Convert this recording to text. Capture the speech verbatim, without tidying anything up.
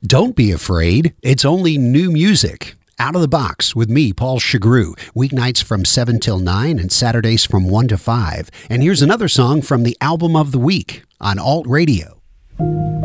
Don't be afraid. It's only new music. Out of the Box with me, Paul Chagru. Weeknights from seven till nine and Saturdays from one to five. And here's another song from the Album of the Week on Alt Radio.